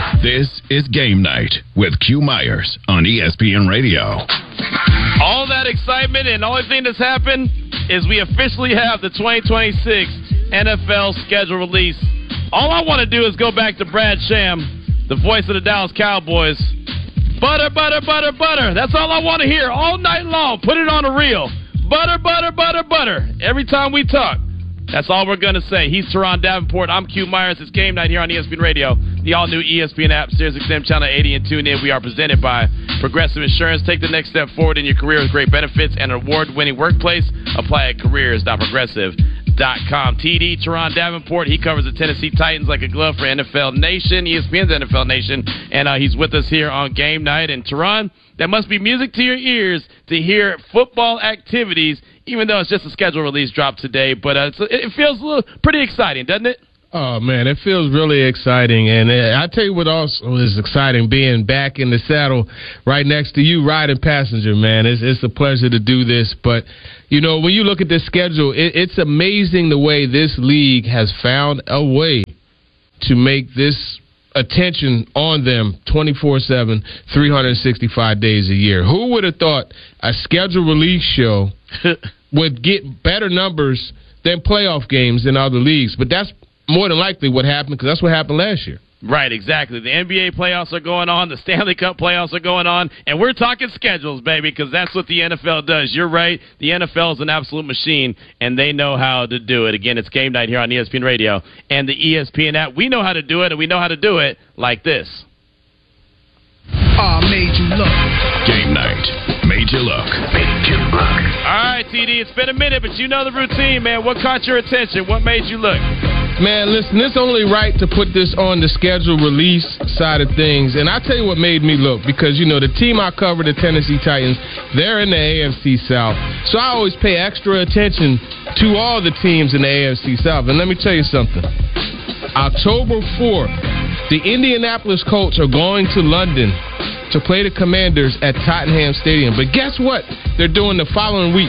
This is Game Night with Q Myers on ESPN Radio. All that excitement, and the only thing that's happened is we officially have the 2026 NFL schedule release. All I want to do is go back to Brad Sham, the voice of the Dallas Cowboys. Butter, butter, butter, butter. That's all I want to hear all night long. Put it on a reel. Butter, butter, butter, butter. Every time we talk. That's all we're going to say. He's Teron Davenport. I'm Q Myers. It's Game Night here on ESPN Radio, the all-new ESPN app, SiriusXM Channel 80, and tune in. We are presented by Progressive Insurance. Take the next step forward in your career with great benefits and an award-winning workplace. Apply at careers.progressive.com. TD, Teron Davenport. He covers the Tennessee Titans like a glove for NFL Nation, ESPN's NFL Nation, and he's with us here on Game Night. And Teron, that must be music to your ears to hear football activities, even though it's just a schedule release drop today. But it feels a little pretty exciting, doesn't it? Oh, man, it feels really exciting. And I tell you what also is exciting, being back in the saddle right next to you, riding passenger, man. It's a pleasure to do this. But, you know, when you look at this schedule, it's amazing the way this league has found a way to make this attention on them 24/7, 365 days a year. Who would have thought a schedule release show would get better numbers than playoff games in other leagues? But that's more than likely what happened, because that's what happened last year. Right, exactly. The NBA playoffs are going on. The Stanley Cup playoffs are going on. And we're talking schedules, baby, because that's what the NFL does. You're right. The NFL is an absolute machine, and they know how to do it. Again, it's Game Night here on ESPN Radio and the ESPN app. We know how to do it, and we know how to do it like this. Made you look. Game Night. Made you look. Made you look. All right, TD, it's been a minute, but you know the routine, man. What caught your attention? What made you look? Man, listen, it's only right to put this on the schedule release side of things. And I'll tell you what made me look, because, you know, the team I cover, the Tennessee Titans, they're in the AFC South. So I always pay extra attention to all the teams in the AFC South. And let me tell you something. October 4th, the Indianapolis Colts are going to London to play the Commanders at Tottenham Stadium. But guess what they're doing the following week?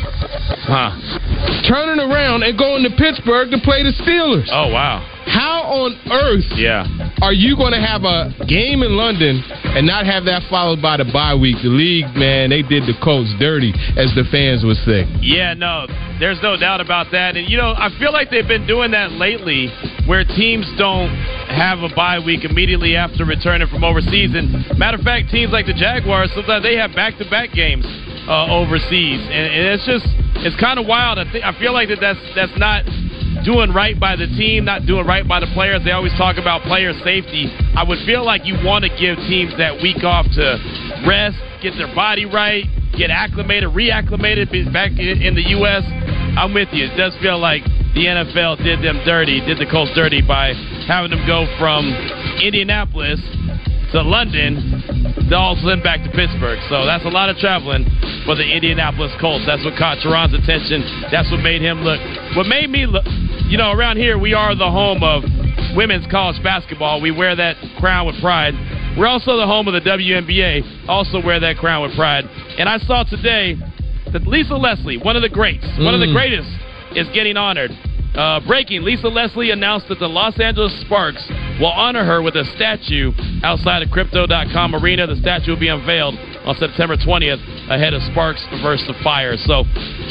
Turning around and going to Pittsburgh to play the Steelers. Oh, wow. How on earth are you going to have a game in London and not have that followed by the bye week? The league, man, they did the Colts dirty, as the fans would say. Yeah, no, there's no doubt about that. And, you know, I feel like they've been doing that lately, where teams don't have a bye week immediately after returning from overseas. And matter of fact, teams like the Jaguars, sometimes they have back-to-back games overseas. And it's kind of wild. I feel like that's not doing right by the team, not doing right by the players. They always talk about player safety. I would feel like you want to give teams that week off to rest, get their body right, get acclimated, reacclimated back in the U.S. I'm with you. It does feel like the NFL did the Colts dirty by having them go from Indianapolis to London, to all send back to Pittsburgh. So that's a lot of traveling for the Indianapolis Colts. That's what caught Teron's attention. That's what made him look. What made me look, you know, around here, we are the home of women's college basketball. We wear that crown with pride. We're also the home of the WNBA, also wear that crown with pride. And I saw today that Lisa Leslie, one of the greats, one of the greatest, is getting honored. Breaking, Lisa Leslie announced that the Los Angeles Sparks will honor her with a statue outside of Crypto.com Arena. The statue will be unveiled on September 20th ahead of Sparks versus the Fire. So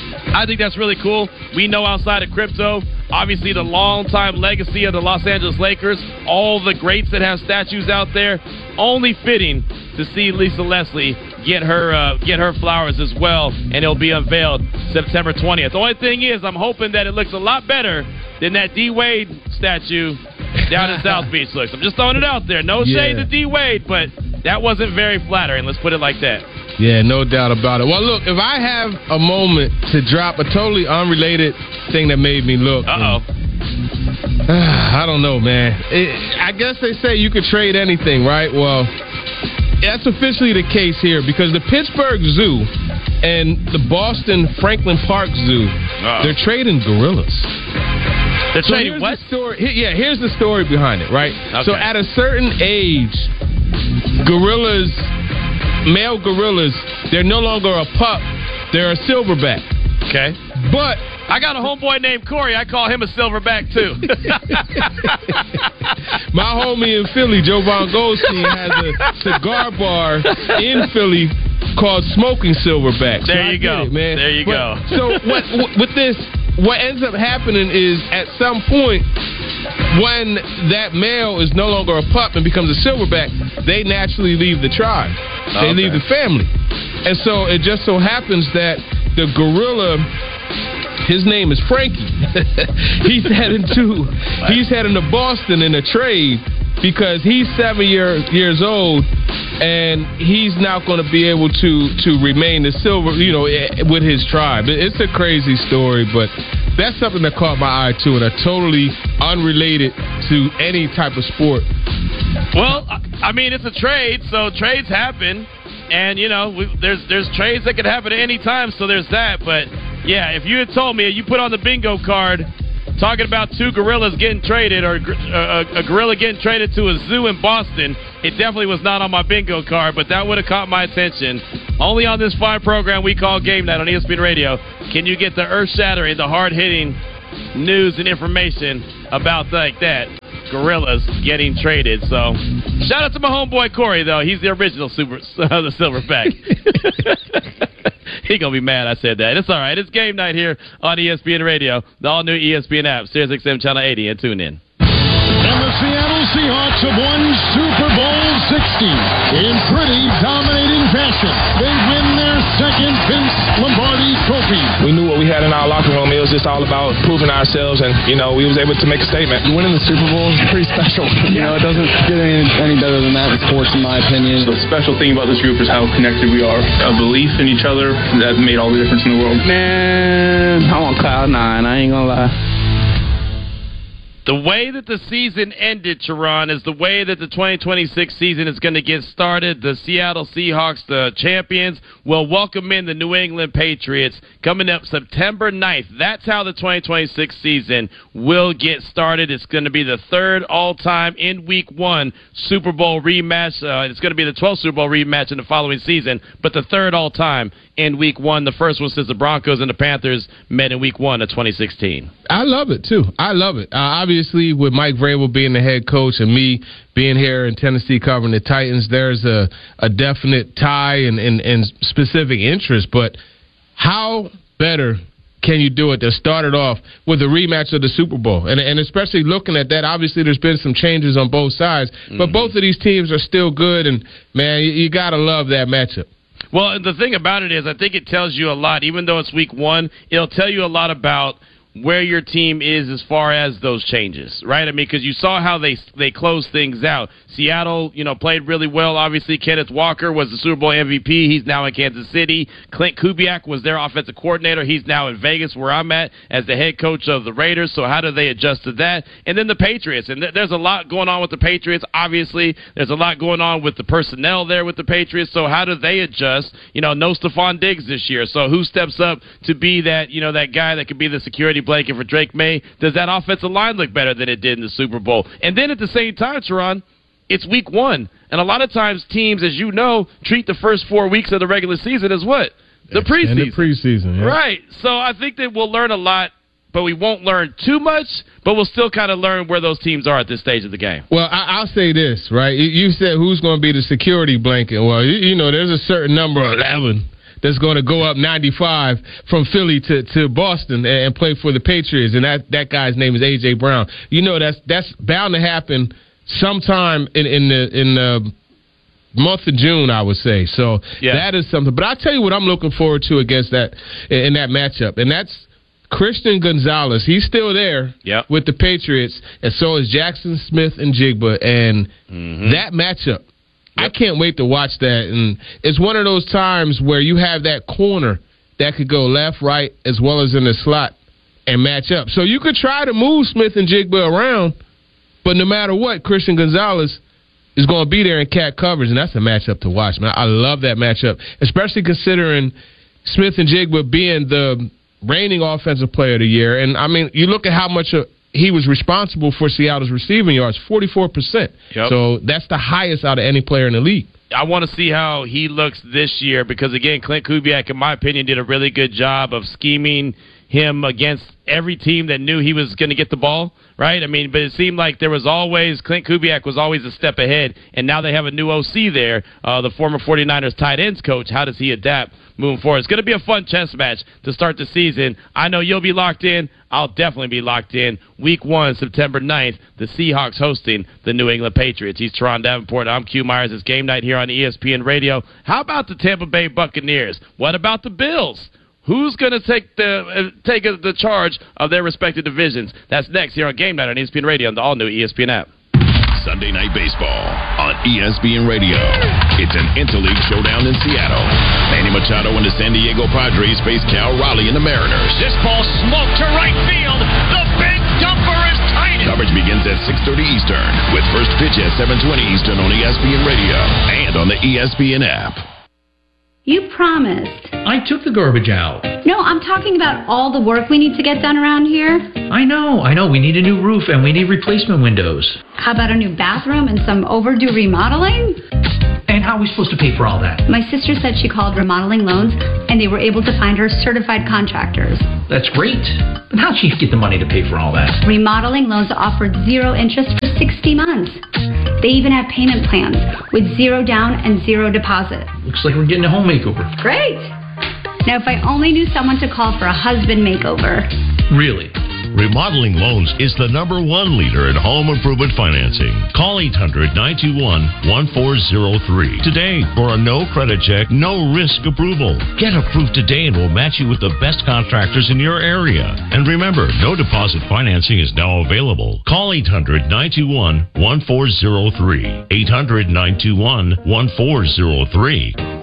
I think that's really cool. We know outside of crypto, obviously the long-time legacy of the Los Angeles Lakers, all the greats that have statues out there, only fitting to see Lisa Leslie get her flowers as well, and it'll be unveiled September 20th. The only thing is, I'm hoping that it looks a lot better than that D. Wade statue down in South Beach looks. I'm just throwing it out there. No shade to D. Wade, but that wasn't very flattering. Let's put it like that. Yeah, no doubt about it. Well, look, if I have a moment to drop a totally unrelated thing that made me look. I don't know, man. I guess they say you could trade anything, right? Well, that's officially the case here, because the Pittsburgh Zoo and the Boston Franklin Park Zoo, they're trading gorillas. They're trading what? Here's the story behind it, right? Okay. So at a certain age, gorillas, male gorillas, they're no longer a pup, they're a silverback. Okay. But I got a homeboy named Corey. I call him a silverback, too. My homie in Philly, Jovan Goldstein, has a cigar bar in Philly called Smoking Silverback. There you go. Man. There you go. So with this, what ends up happening is at some point, when that male is no longer a pup and becomes a silverback, they naturally leave the tribe. They leave the family. And so it just so happens that the gorilla, his name is Frankie. he's heading to Boston in a trade because he's 7 years old, and he's not going to be able to remain the silver, with his tribe. It's a crazy story, but that's something that caught my eye too, and are totally unrelated to any type of sport. Well, I mean, it's a trade, so trades happen, and there's trades that could happen at any time. So there's that. But yeah, if you had told me you put on the bingo card talking about two gorillas getting traded or a gorilla getting traded to a zoo in Boston, it definitely was not on my bingo card, but that would have caught my attention. Only on this fine program we call Game Night on ESPN Radio can you get the earth-shattering, the hard-hitting news and information about like that. Gorillas getting traded. So shout out to my homeboy Corey, though. He's the original the silverback. He gonna be mad I said that. It's all right. It's Game Night here on ESPN Radio, the all-new ESPN app, Sirius XM Channel 80, and tune in. And the Seattle Seahawks have won Super Bowl 60 in pretty dominating fashion. They win their second Vince Lombardi trophy. We knew what we had in our locker room. It was just all about proving ourselves, and, we was able to make a statement. Winning the Super Bowl is pretty special. It doesn't get any better than that in sports, in my opinion. The special thing about this group is how connected we are. A belief in each other that made all the difference in the world. Man, I'm on cloud 9. I ain't gonna lie. The way that the season ended, Sharon, is the way that the 2026 season is going to get started. The Seattle Seahawks, the champions, will welcome in the New England Patriots coming up September 9th. That's how the 2026 season will get started. It's going to be the third all-time in Week 1 Super Bowl rematch. It's going to be the 12th Super Bowl rematch in the following season, but the third all-time in Week 1. The first one since the Broncos and the Panthers met in Week 1 of 2016. I love it, too. I love it. Obviously, with Mike Vrabel being the head coach and me being here in Tennessee covering the Titans, there's a definite tie and specific interest. But how better can you do it to start it off with a rematch of the Super Bowl? And especially looking at that, obviously there's been some changes on both sides, but both of these teams are still good, and, man, you got to love that matchup. Well, the thing about it is I think it tells you a lot. Even though it's Week 1, it'll tell you a lot about where your team is as far as those changes, right? I mean, because you saw how they closed things out. Seattle, played really well. Obviously, Kenneth Walker was the Super Bowl MVP. He's now in Kansas City. Clint Kubiak was their offensive coordinator. He's now in Vegas, where I'm at, as the head coach of the Raiders. So how do they adjust to that? And then the Patriots. And there's a lot going on with the Patriots. Obviously, there's a lot going on with the personnel there with the Patriots. So how do they adjust? No Stephon Diggs this year. So who steps up to be that, that guy that could be the security blanket for Drake May? Does that offensive line look better than it did in the Super Bowl? And then at the same time, Sharon, it's Week 1. And a lot of times teams, as you know, treat the first 4 weeks of the regular season as what? The preseason. And the preseason, yeah. Right. So I think that we'll learn a lot, but we won't learn too much, but we'll still kind of learn where those teams are at this stage of the game. Well, I'll say this, right? You said who's going to be the security blanket. Well, there's a certain number, 11, that's going to go up 95 from Philly to Boston and play for the Patriots, and that guy's name is A.J. Brown. That's bound to happen sometime in the month of June, I would say. So That is something. But I'll tell you what I'm looking forward to against that in that matchup, and that's Christian Gonzalez. He's still there with the Patriots, and so is Jackson Smith and Jigba, and that matchup, I can't wait to watch that. And it's one of those times where you have that corner that could go left, right, as well as in the slot and match up. So you could try to move Smith and Jigba around, but no matter what, Christian Gonzalez is going to be there in cat coverage, and that's a matchup to watch, man. I love that matchup, especially considering Smith and Jigba being the reigning offensive player of the year. And, I mean, you look at how much he was responsible for Seattle's receiving yards, 44%. So that's the highest out of any player in the league. I want to see how he looks this year because, again, Clint Kubiak, in my opinion, did a really good job of scheming him against every team that knew he was going to get the ball, right? I mean, but it seemed like there was always, Clint Kubiak was always a step ahead, and now they have a new OC there, the former 49ers tight ends coach. How does he adapt moving forward? It's going to be a fun chess match to start the season. I know you'll be locked in. I'll definitely be locked in. Week 1, September 9th, the Seahawks hosting the New England Patriots. He's Teron Davenport. I'm Q Myers. It's game night here on ESPN Radio. How about the Tampa Bay Buccaneers? What about the Bills? Who's going to take the charge of their respective divisions? That's next here on Game Night on ESPN Radio on the all-new ESPN app. Sunday Night Baseball on ESPN Radio. It's an interleague showdown in Seattle. Manny Machado and the San Diego Padres face Cal Raleigh and the Mariners. This ball smoked to right field. The big dumper is tight. Coverage begins at 6:30 Eastern with first pitch at 7:20 Eastern on ESPN Radio and on the ESPN app. You promised. I took the garbage out. No, I'm talking about all the work we need to get done around here. I know. We need a new roof and we need replacement windows. How about a new bathroom and some overdue remodeling? And how are we supposed to pay for all that? My sister said she called Remodeling Loans and they were able to find her certified contractors. That's great. But how'd she get the money to pay for all that? Remodeling Loans offered 0 interest for 60 months. They even have payment plans with 0 down and 0 deposit. Looks like we're getting a home makeover. Great. Now, if I only knew someone to call for a husband makeover. Really? Remodeling Loans is the #1 leader in home improvement financing. Call 800-921-1403 today for a no credit check, no risk approval. Get approved today and we'll match you with the best contractors in your area. And remember, no deposit financing is now available. Call 800-921-1403. 800-921-1403.